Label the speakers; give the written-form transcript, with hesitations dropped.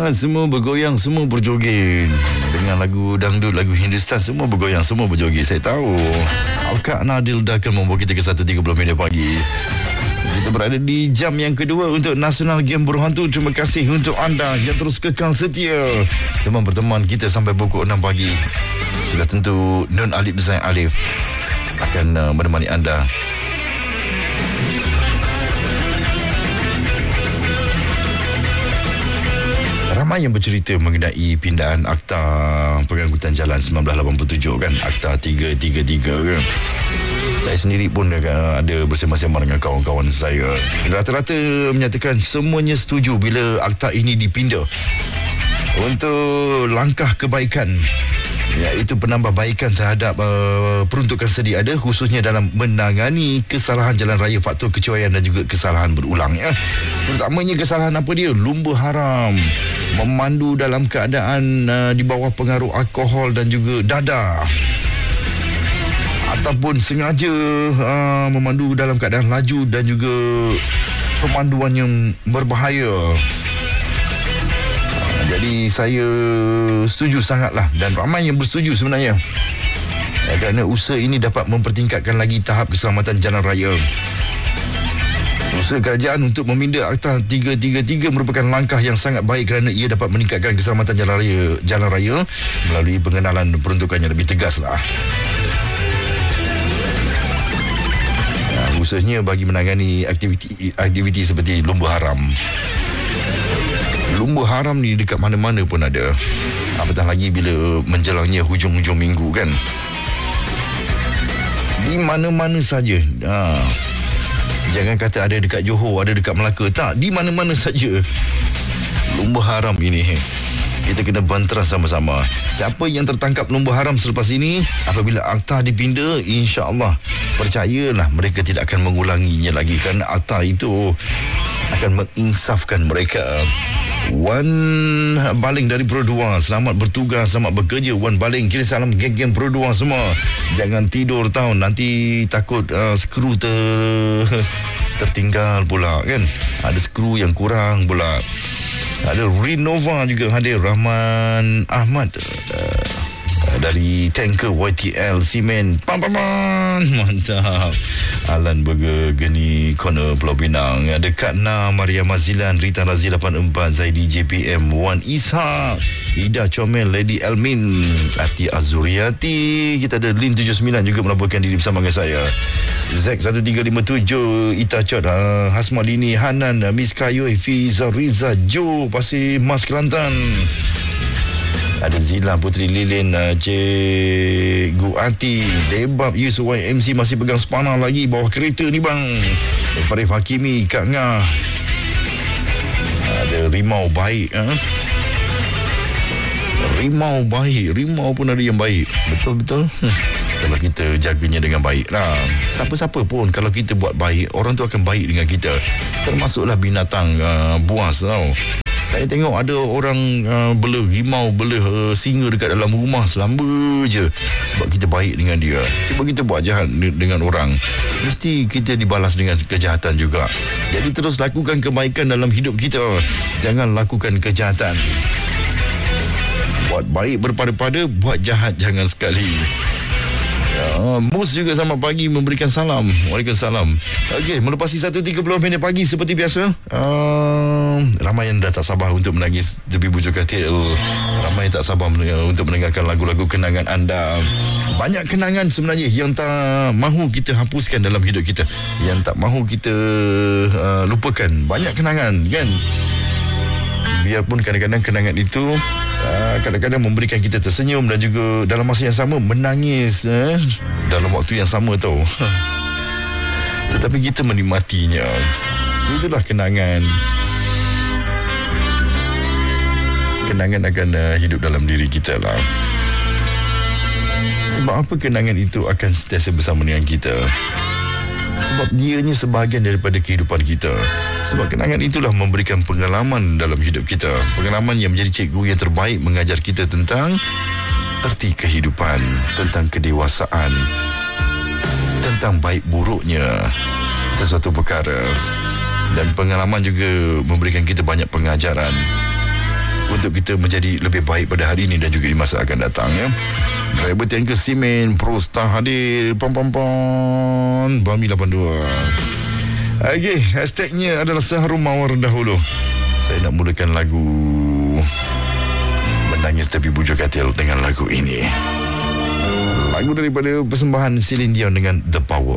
Speaker 1: Semua bergoyang, semua berjoget. Dengan lagu dangdut, lagu Hindustan, semua bergoyang, semua berjoget. Saya tahu Kak Nadil dah akan membawa kita ke 1.30 minit pagi. Kita berada di jam yang kedua untuk Nasional Game Berhantu. Terima kasih untuk anda yang terus kekal setia teman berteman kita sampai pukul 6 pagi. Sudah tentu Nun Alif Zain Alif akan menemani anda. Ramai yang bercerita mengenai pindahan Akta Pengangkutan Jalan 1987 kan, Akta 333 kan. Saya sendiri pun ada bersama-sama dengan kawan-kawan saya. Rata-rata menyatakan semuanya setuju bila akta ini dipindah untuk langkah kebaikan, iaitu penambahbaikan terhadap peruntukan sedia ada, khususnya dalam menangani kesalahan jalan raya, faktor kecuaian dan juga kesalahan berulang ya. Terutamanya kesalahan apa dia? Lumba haram, memandu dalam keadaan di bawah pengaruh alkohol dan juga dadah, ataupun sengaja memandu dalam keadaan laju dan juga pemanduan yang berbahaya. Jadi saya setuju sangatlah, dan ramai yang bersetuju sebenarnya, kerana usaha ini dapat mempertingkatkan lagi tahap keselamatan jalan raya. Usaha kerajaan untuk meminda Akta 333 merupakan langkah yang sangat baik kerana ia dapat meningkatkan keselamatan jalan raya melalui pengenalan peruntukan yang lebih tegas lah. Khususnya bagi menangani aktiviti seperti lumba haram. Lumba haram ni dekat mana-mana pun ada. Apatah lagi bila menjelangnya hujung-hujung minggu kan. Di mana-mana saja. Jangan kata ada dekat Johor, ada dekat Melaka. Tak, di mana-mana saja. Lumba haram ini kita kena bantras sama-sama. Siapa yang tertangkap lumba haram selepas ini, apabila akta dipindah, insya-Allah, percayalah mereka tidak akan mengulanginya lagi, kerana akta itu akan menginsafkan mereka. Wan Baling dari Pro 2, selamat bertugas, selamat bekerja Wan Baling. Kirim salam geng-geng Pro 2 semua. Jangan tidur tau, nanti takut skru tertinggal pula kan. Ada skru yang kurang pula. Ada Renova juga hadir, Rahman Ahmad dari tanker YTL Simen. Mantap. Alan Burger Geni Corner Pulau Pinang. Ada Kak Na, Maria Mazilan, Rita Razi 84, Zaidi JPM, Wan Ishak, Ida Comel, Lady Elmin, Ati Azuriati. Kita ada Lin 79 juga melaporkan diri bersama dengan saya. Zek 1357, Ita Chot, Hasmadini, Hanan, Miss Kayoy, Fiza Riza, Jo Pasir Mas Kelantan. Ada Zila Putri Lilin, Cikgu Ati, Debab Yusuf YMC masih pegang spana lagi bawah kereta ni bang. Farif Hakimi, Kak Ngah. Ada Rimau Baik. Rimau Baik, Rimau pun ada yang baik. Betul-betul. Kalau kita jaganya dengan baik lah. Siapa-siapa pun kalau kita buat baik, orang tu akan baik dengan kita. Termasuklah binatang buas tau. Saya tengok ada orang bela rimau, bela singa dekat dalam rumah selamba je. Sebab kita baik dengan dia. Cuba kita buat jahat dengan orang, mesti kita dibalas dengan kejahatan juga. Jadi terus lakukan kebaikan dalam hidup kita. Jangan lakukan kejahatan. Buat baik berpada-pada, buat jahat jangan sekali. Mus juga selamat pagi memberikan salam. Waalaikumsalam. Okey, melepasi 1.30 minit pagi seperti biasa. Ramai yang dah tak sabar untuk menangis tepi bujur katil. Ramai tak sabar untuk mendengarkan lagu-lagu kenangan anda. Banyak kenangan sebenarnya yang tak mahu kita hapuskan dalam hidup kita, yang tak mahu kita lupakan. Banyak kenangan kan. Biarpun kadang-kadang kenangan itu kadang-kadang memberikan kita tersenyum dan juga dalam masa yang sama menangis dalam waktu yang sama tau. Tetapi kita menikmatinya. Itulah kenangan. Kenangan akan hidup dalam diri kita lah. Sebab apa kenangan itu akan sentiasa bersama dengan kita? Sebab dianya sebahagian daripada kehidupan kita. Sebab kenangan itulah memberikan pengalaman dalam hidup kita. Pengalaman yang menjadi cikgu yang terbaik mengajar kita tentang erti kehidupan, tentang kedewasaan, tentang baik buruknya sesuatu perkara. Dan pengalaman juga memberikan kita banyak pengajaran. untuk kita menjadi lebih baik pada hari ini dan juga di masa akan datang, ya. Driver tanker Simen Pro Star hadir. Bami 82. Okey, hashtagnya adalah Seharum Mawar dahulu. Saya nak mulakan lagu Menangis Tepi Bujur Katil dengan lagu ini. Lagu daripada persembahan Celine Dion dengan The Power